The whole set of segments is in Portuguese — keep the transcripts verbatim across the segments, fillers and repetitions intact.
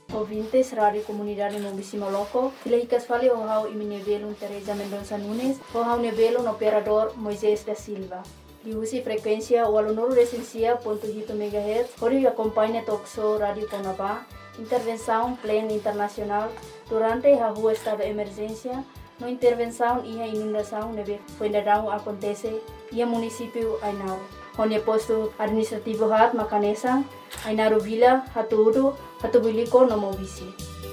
ouvintes, Rádio Comunidade Mobisi Moloco. Filahicas fale o hau iminevelo Teresa Mendonça Nunes, o hau nevelo no operador Moisés da Silva. Diusi frequência o aluno recensia ponto oito megahertz, onde acompanha Toxo Rádio Conabá, intervenção plena internacional durante a rua estado de emergência, no intervenção e a inundação neve Fuendarão acontece e a município Ainaro. Onde posto administrativo hat Macanesa, Ainaro Vila, Hatuudo, Hatubuliko no Mobisi.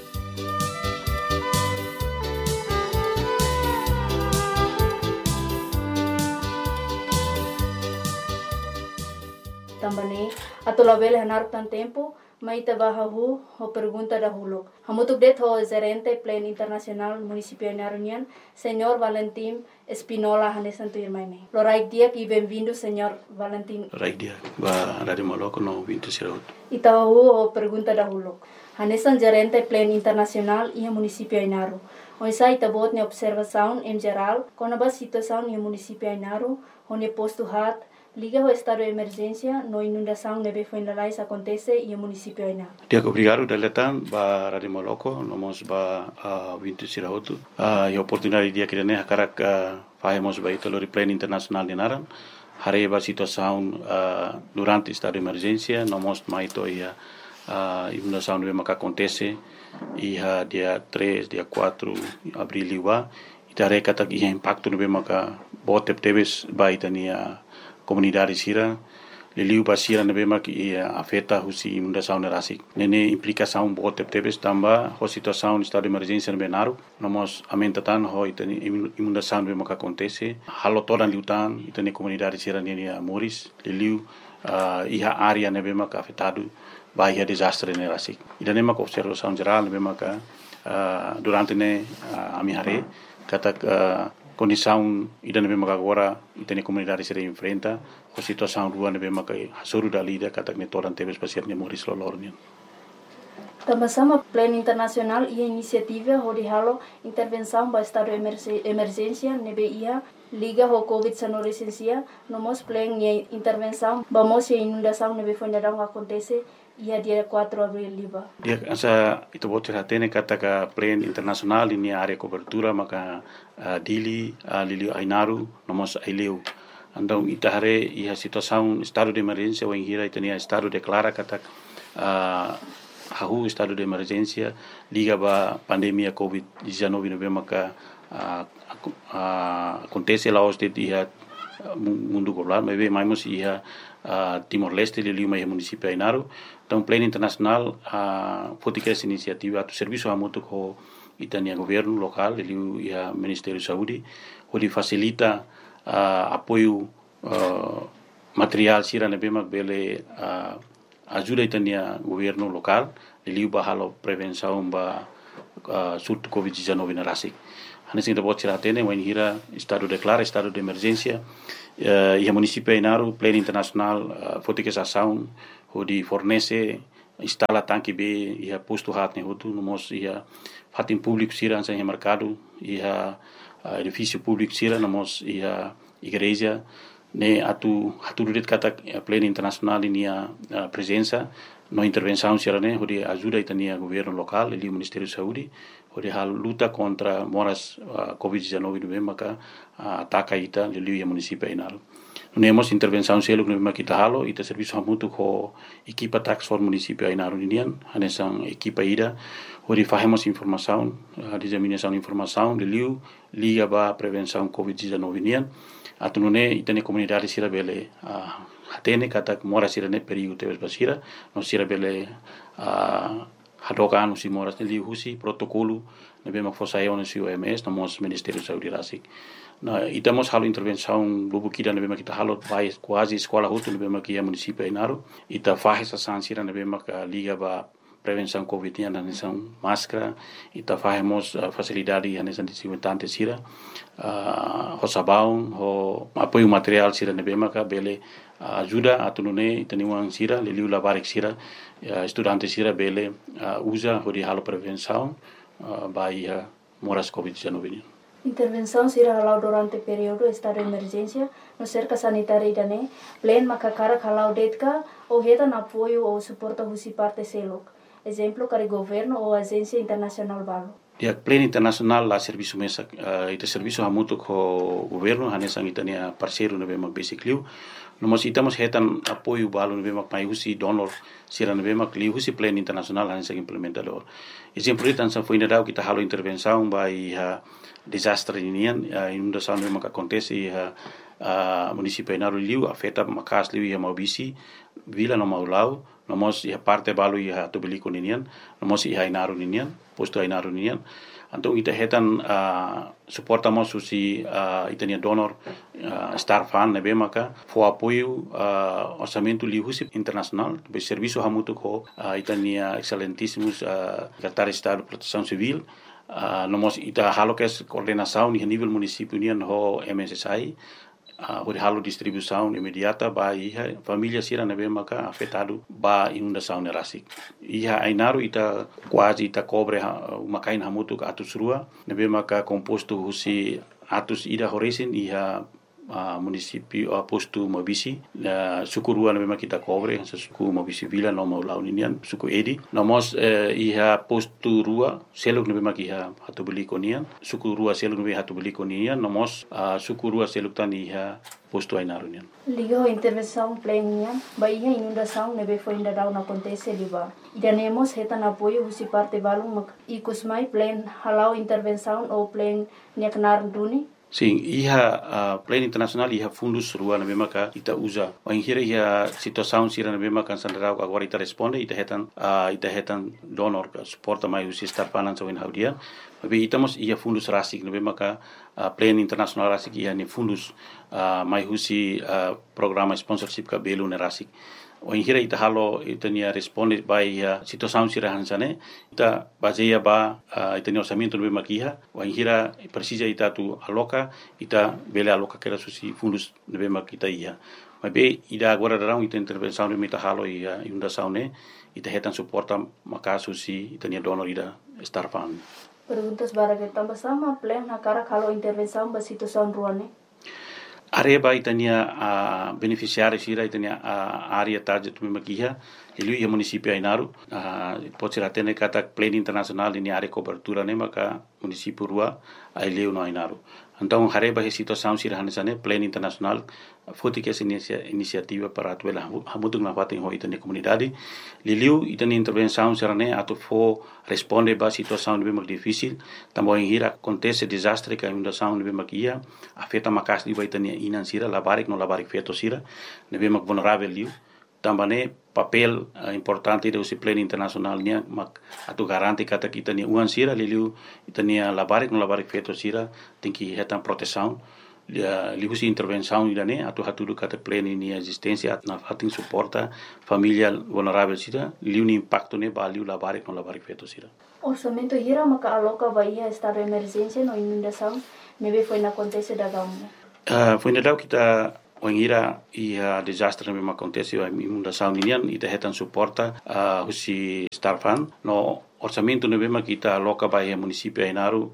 Também, atau label hanar tan tempo, mai tabahahu ho pergunta dahulu. Hamutuk det ho gerente plan internasional municipio Narunian, Senhor Valentim Espinola Hanesantu Irmaine. Lo raik dia e bem-vindo, Senhor Valentim. Raik dia, ba Rádio Moloco no vinte Siraut. Itahu ho pergunta dahulu. Hanesan gerente plan internasional e municipio Inaru. Oisa itabot ne observação em geral, com a situação no municipio Inaru, onde posto hat liga o estado de emergência, no inundação neve Fuenlalais acontece e o município ainda. Dia obrigado deletan ba Rádio Moloco, nomos ba vinte Siraut. A oportunidade dia que ne hakarak fazemos ba italo plan internacional de Naran. Hare ba situação durante estado de emergência, nomos maito ia a inundação neve maka acontece e dia três, dia quatro abril liwa. Itare kata ia impacto neve maka botep teves ba itania comunidade sira leliu basira nebe mak e afeta husi inundação na rasik nene implicação bote tebes tamba ho situação estado de emergência nebe naru nomos amentatan ho itani inundação nebe mak acontece halo todan liutan itani comunidade sira nene moris leliu iha área nebe mak afetado vai ia desastre na rasik idane mak observação geral nebe mak durante ne amihare kata condição ida nebe maka agora itene comunidade se enfrenta a situação rua nebe maka hasuru da lida kata ne toran tebes pasir ne moris lolornian. Também plano internacional e iniciativa onde halo intervenção para estado de emergência nebe ia liga ho covid dezenove licencia nomos plan e intervenção vamos e inundação nebe Fuendarão acontece ia dia quatro de abril liba. Dia asa itu bote hatene kata ka plan internasional ini area cobertura maka uh, dili uh, lili Ainaru nomos aileu. Andau itahare ia situação estado de emergência ou hira itania estado declara kata uh, hahu estado de emergência liga ba pandemia covid dezenove nebe maka uh, uh, acontece lá os de dia mundo global mas bem mais ia uh, Timor-Leste lili mai município Ainaru. Então, plano internacional, a fotica essa iniciativa, o serviço amuto com itania governo local, ele e a Ministério da Saúde, onde facilita uh, apoio uh, material sira nebe mak bele uh, ajuda itania governo local, ele o bahalo prevenção ba uh, surto covid dezenove na rasik. Hanesin da bot sira tene wen hira estado declara estado de emergência uh, e a município Ainaru, plano internacional, uh, fotica essa ação onde fornece instala tanque B e a posto hat ne hotu nomos ia fatin público sira sem mercado e a edifício público sira nomos ia igreja ne atu atu det kata plano internacional inia presença no intervenção sira ne onde ajuda itania governo local e o Ministério da Saúde onde a luta contra moras uh, covid dezenove no maka uh, ataca ita lili município Ainaru. Nemos intervenção selo que nós kita halo ita serviço hamutu ko equipa tax for município Ainaru ninian hanesan equipa ida onde fazemos informação a disseminação de informação de liu liga ba prevenção covid dezenove ninian atunune itane comunidade sira bele a hatene kata mora sira ne perigo tebes basira no sira bele a hadoka anu si moras liu husi protocolo nebe mak fosa eu no si O M S nomos Ministério da Saúde rasik. Na itamos halo intervenção lubu kida nebe mak kita halo vai quase escola hutu nebe mak ia município Ainaru ita faz essa sansira nebe mak liga ba prevenção covid nian hanesan máscara ita fazemos uh, facilidade hanesan desinfetante sira uh, ho sabão ho apoio material sira nebe mak bele uh, ajuda atunune itaniwang sira liliu labarik sira uh, estudante sira bele uh, usa ho di halo prevenção uh, ba ia moras covid dezenove. Intervenção será halau durante o período de estado de emergência no cerca sanitária idane, plen makakara halau detka ou reta na apoio ou suporta husi parte selok. exemplo kari governo ou agência internacional balo. Ya plan internasional la serviço mesa uh, ita serviço hamutu ko governo hanesang itania parceiro nebe mak basically nomos itamos hetan apoio balo nebe mak mai husi donor sira nebe mak li husi plan internasional hanesang implementador exemplo itan sa foi nedau kita halo intervenção by ha desastre inian uh, inundação nebe mak acontece ha uh, município Ainaru liu afeta makas liu ia maubisi vila no maulau nomos ia parte balo ia tubeli koninian nomos ia Ainaru ninian posto Ainaru ninian então ita hetan uh, suportamos usi uh, itania donor uh, star fan nebe maka fo apoio uh, orçamento lihusi internacional be serviço hamutu ko uh, itania excelentíssimos uh, secretário de estado de proteção civil uh, nomos ita halo kes coordenação ni nível município nian ho M S S I Uh, hori halo distribuição imediata ba iha família sira nebe maka afetado ba inundação nerasik iha Ainaru ita quase ita cobre uh, makain hamutu atus rua nebe maka composto husi atus ida horesin iha uh, município uh, posto Mobisi uh, suku rua nebe maka kita cobre suku Mobisi vila no mau launinian suku edi nomos uh, iha posto rua seluk nebe maka iha hatu beli konian suku rua seluk nebe hatu beli konian nomos uh, suku rua seluk tan iha posto Ainaru nian. Liga intervenção plenian, baía inundação nebe foi ainda dau na acontece liba. Idanemos hetan apoio husi parte balung mak ikusmai plan halau intervenção ou plan niaknar duni. Sim, iha uh, plan internasional iha fundus rua na maka ita usa. O inhira iha situação sira na maka sandrau agora ita responde ita hetan uh, ita hetan donor suporta mai husi star finance o in haudia. Tapi itamos iha fundus rasik na maka uh, plan internasional rasik iha ni fundus uh, mai husi uh, programa sponsorship ka belu na rasik. O inhira ita halo ita nia responde by uh, situação sira hansane ita baseia ba uh, ita ni orçamento nebe makiha o inhira precisa ita tu aloca ita bele aloca kera susi fundus nebe makita ia mas be ida agora darão ita intervenção nebe ita halo ia inundação ne ita hetan suporta maka susi ita ni donor ida star fund. Perguntas bara que tambah sama plan na cara kalau intervenção ba situação ruane. Areba itania a uh, beneficiários ira itania a uh, área target memakiha ilu ia município Ainaru uh, pode ser até kata plan internacional ini área cobertura ne maka município rua aileu no Ainaru então areba he situação sira hanesane plan internacional foti que essa iniciativa para atuela hamutung na fatin ho itania comunidade liliu itania intervenção serane atu fo responde ba situação bem difícil também hira acontece desastre que inundação bem makia afeta makas di itania inan sira labarik no labarik feto sira nebe mak vulnerável liu também papel uh, importante do plan internacional nia mak atu garanti kata kita ni uan sira liliu itania labarik no labarik feto sira tem que hetan proteção liu si intervenção idane atu hatu kata plan ni existência na fatin suporta família vulnerável sira liu ni impacto ne value labarik no labarik feto sira. Orçamento hira maka aloca baía estado de emergência no inundação nebe foi na acontece da gauna. Uh, foi na dau kita o ingira ia desastre nebe acontece a inundação ninian ita hetan suporta uh, husi star fund no orçamento nebe kita aloca baía município Ainaru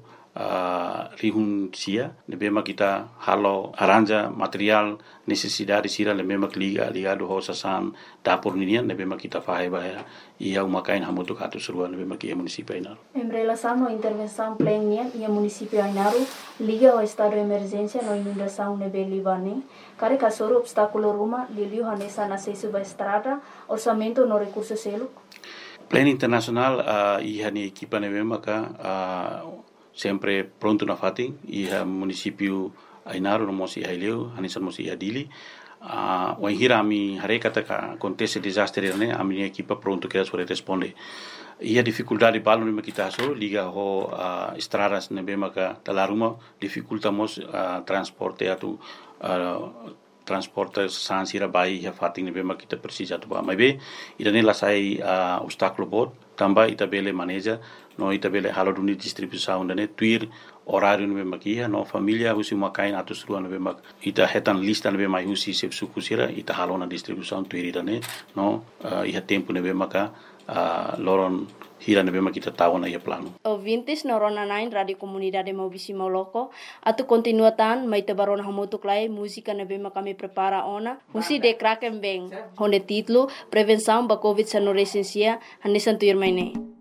uh, rihun sia nebe kita halo aranja material necessidade sira nebe liga ligado ho sasan dapur ninian nebe kita fahe baia ia umakain hamutu katu surua nebe kia município Ainaru. Em relação à intervenção plena e município Ainaru liga ao estado de emergência no inundação nebe Libane kare kasoro obstáculo ruma liliu hanesa na sesu ba estrada orçamento no recurso selo. Plan internacional uh, iha ni equipa nebe maka uh, sempre pronto na fatin iha município Ainaru no mosi haileu hanesa mosi adili uh, o hira mi hare kata ka acontece desastre ne ami equipa pronto que sobre responde ia dificuldade balo nebe kita so liga ho uh, estradas nebe maka talaruma dificultamos uh, transporte atu uh, transporte sansira bai ya fating nebe maka kita precisa tu ba mai be idane la sai uh, obstáculo bot tamba ita bele maneja no ita bele halo duni distribuição dane tuir horário nebe makia no família husi makain atus rua nebe mak ita hetan lista nebe mai husi sep suku sira ita halo na distribuição tuir idane no uh, iha tempo nebe maka uh, loron hira na bema kita tahu na ia plano. Ouvintes na Rona nine Radio Comunidade Maubisi Moloko, atu continuatan mai tabarona hamutuk lai música na bema kami prepara ona, musi de kraken beng, honde titlo prevenção ba Covid sa no resensia, hanisan tuyur mai ne.